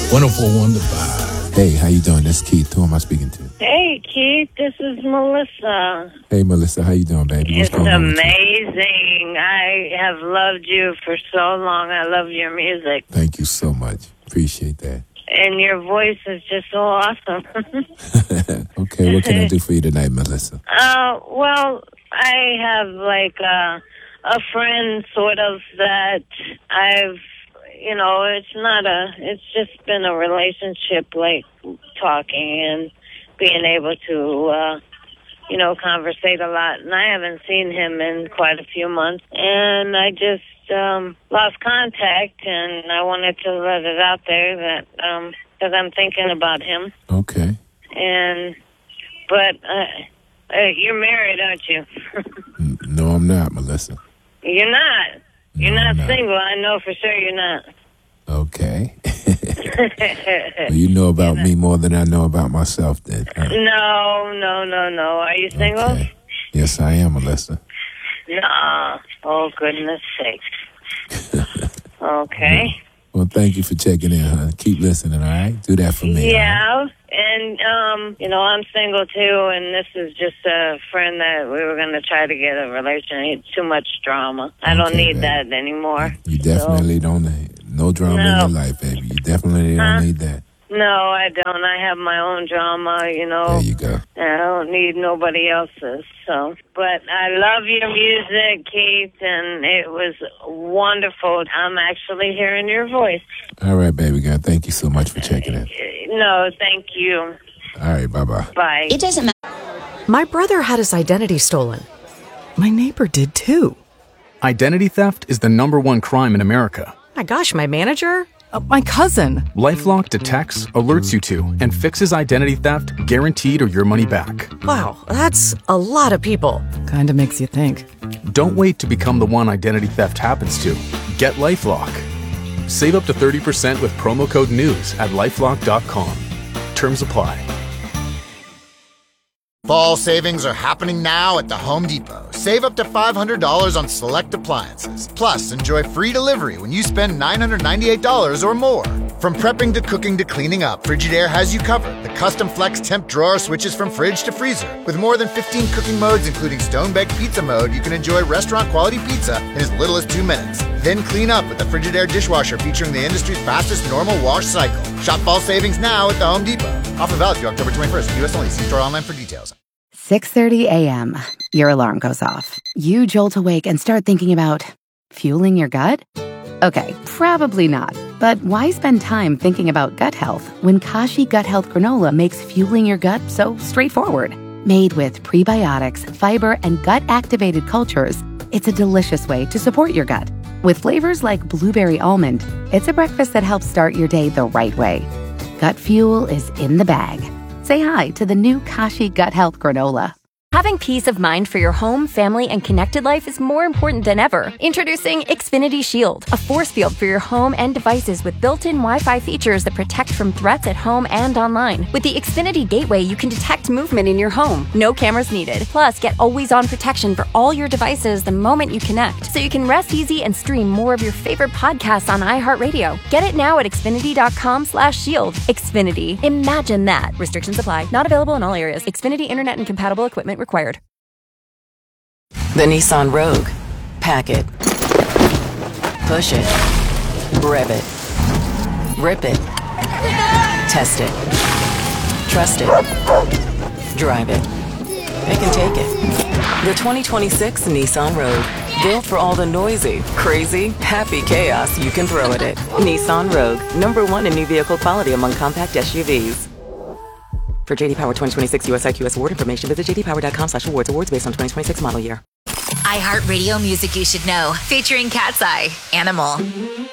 104.1 The Vibe. Hey, how you doing? This is Keith. Who am I speaking to? Hey, Keith. This is Melissa. Hey, Melissa. How you doing, baby? What's It's going on with you? amazing. I have loved you for so long. I love your music. Thank you so much. Appreciate that. And your voice is just so awesome. Okay, what can I do for you tonight, Melissa? Well, I have like a friend sort of that I've, it's just been a relationship, like talking and being able to, conversate a lot. And I haven't seen him in quite a few months. And I just lost contact, and I wanted to let it out there that, because I'm thinking about him. Okay. But you're married, aren't you? No, I'm not, Melissa. You're not. You're not single. I know for sure you're not. Okay. Well, you know about me more than I know about myself then. Huh? No. Are you single? Okay. Yes, I am, Melissa. No. Oh, goodness sakes. Okay. Well, thank you for checking in, huh? Keep listening, all right? Do that for me. Yeah. Right? And, I'm single, too, and this is just a friend that we were going to try to get a relation. Too much drama. I don't need that anymore. You definitely don't need no drama in your life, baby. You definitely don't need that. No, I don't. I have my own drama, There you go. And I don't need nobody else's. So, but I love your music, Keith, and it was wonderful. I'm actually hearing your voice. All right, baby girl. Thank you so much for checking in. No, thank you. All right, bye-bye. Bye. It doesn't matter. My brother had his identity stolen. My neighbor did too. Identity theft is the #1 crime in America. My gosh, my manager? My cousin. LifeLock detects, alerts you to, and fixes identity theft guaranteed or your money back. Wow, that's a lot of people. Kinda makes you think. Don't wait to become the one identity theft happens to. Get LifeLock. Save up to 30% with promo code NEWS at LifeLock.com. Terms apply. Fall savings are happening now at the Home Depot. Save up to $500 on select appliances. Plus, enjoy free delivery when you spend $998 or more. From prepping to cooking to cleaning up, Frigidaire has you covered. The custom flex temp drawer switches from fridge to freezer. With more than 15 cooking modes, including stone-baked pizza mode, you can enjoy restaurant-quality pizza in as little as 2 minutes. Then clean up with the Frigidaire dishwasher featuring the industry's fastest normal wash cycle. Shop fall savings now at the Home Depot. Offer valid through October 21st. U.S. only. See store online for details. 6:30 a.m. Your alarm goes off. You jolt awake and start thinking about fueling your gut? Okay, probably not. But why spend time thinking about gut health when Kashi Gut Health Granola makes fueling your gut so straightforward? Made with prebiotics, fiber, and gut-activated cultures, it's a delicious way to support your gut. With flavors like blueberry almond, it's a breakfast that helps start your day the right way. Gut fuel is in the bag. Say hi to the new Kashi Gut Health Granola. Having peace of mind for your home, family, and connected life is more important than ever. Introducing Xfinity Shield, a force field for your home and devices with built-in Wi-Fi features that protect from threats at home and online. With the Xfinity Gateway, you can detect movement in your home. No cameras needed. Plus, get always-on protection for all your devices the moment you connect, so you can rest easy and stream more of your favorite podcasts on iHeartRadio. Get it now at Xfinity.com/shield. Xfinity. Imagine that. Restrictions apply. Not available in all areas. Xfinity Internet and compatible equipment required. The Nissan Rogue. Pack it. Push it. Rev it. Rip it. Test it. Trust it. Drive it. It can take it. The 2026 Nissan Rogue. Built for all the noisy, crazy, happy chaos you can throw at it. Nissan Rogue. #1 in new vehicle quality among compact SUVs. For JD Power 2026 US IQS award information, visit jdpower.com/awards. Awards based on 2026 model year. iHeartRadio music you should know, featuring Cat's Eye, Animal.